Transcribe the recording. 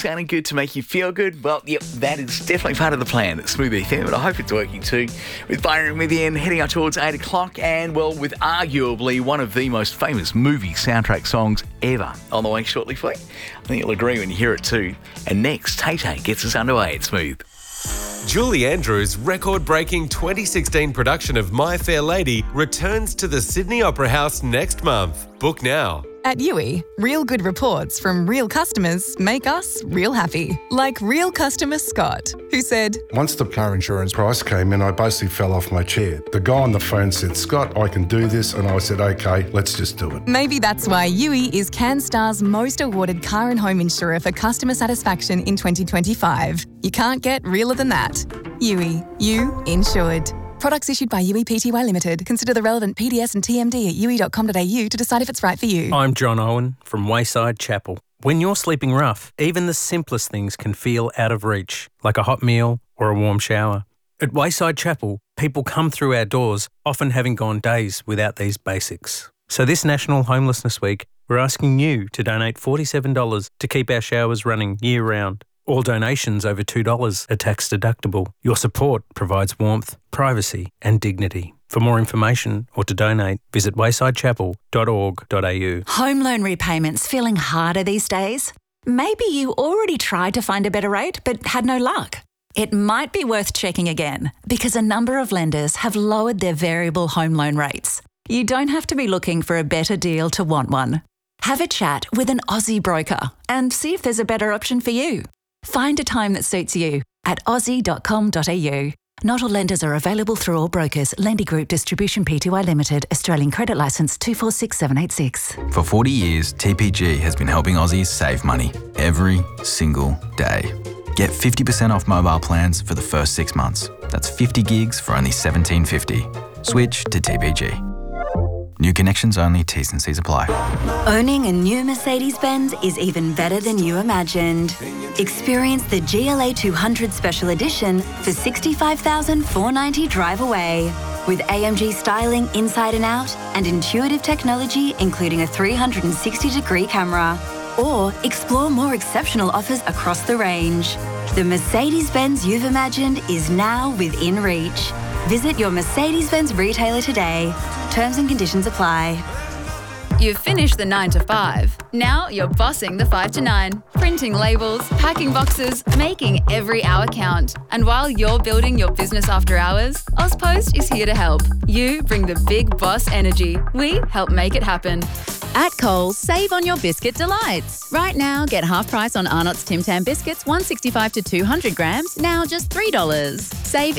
sounding good to make you feel good? Well, yep, that is definitely part of the plan at Smooth FM, and I hope it's working too. With Byron Mithian heading up towards 8 o'clock, and well, with arguably one of the most famous movie soundtrack songs ever on the way shortly for you. I think you'll agree when you hear it too. And next, Tay-Tay gets us underway at Smooth. Julie Andrews' record-breaking 2016 production of My Fair Lady returns to the Sydney Opera House next month. Book now. At Yui, real good reports from real customers make us real happy. Like real customer Scott, who said, Once the car insurance price came in, I basically fell off my chair. The guy on the phone said, Scott, I can do this. And I said, okay, let's just do it. Maybe that's why Yui is CanStar's most awarded car and home insurer for customer satisfaction in 2025. You can't get realer than that. Yui, you insured. Products issued by Yui Pty Limited. Consider the relevant PDS and TMD at yui.com.au to decide if it's right for you. I'm John Owen from Wayside Chapel. When you're sleeping rough, even the simplest things can feel out of reach, like a hot meal or a warm shower. At Wayside Chapel, people come through our doors, often having gone days without these basics. So this National Homelessness Week, we're asking you to donate $47 to keep our showers running year-round. All donations over $2 are tax deductible. Your support provides warmth, privacy and dignity. For more information or to donate, visit waysidechapel.org.au. Home loan repayments feeling harder these days? Maybe you already tried to find a better rate but had no luck. It might be worth checking again because a number of lenders have lowered their variable home loan rates. You don't have to be looking for a better deal to want one. Have a chat with an Aussie broker and see if there's a better option for you. Find a time that suits you at aussie.com.au. Not all lenders are available through all brokers. Lendy Group Distribution Pty Limited, Australian Credit Licence 246786. For 40 years, TPG has been helping Aussies save money every single day. Get 50% off mobile plans for the first 6 months. That's 50 gigs for only $17.50. Switch to TPG. New connections only, T's and C's apply. Owning a new Mercedes-Benz is even better than you imagined. Experience the GLA 200 Special Edition for $65,490 drive away. With AMG styling inside and out and intuitive technology including a 360-degree camera. Or explore more exceptional offers across the range. The Mercedes-Benz you've imagined is now within reach. Visit your Mercedes-Benz retailer today. Terms and conditions apply. You've finished the 9 to 5. Now you're bossing the 5 to 9. Printing labels, packing boxes, making every hour count. And while you're building your business after hours, AusPost is here to help. You bring the big boss energy. We help make it happen. At Coles, save on your biscuit delights. Right now, get half price on Arnott's Tim Tam biscuits, 165 to 200 grams, now just $3. Save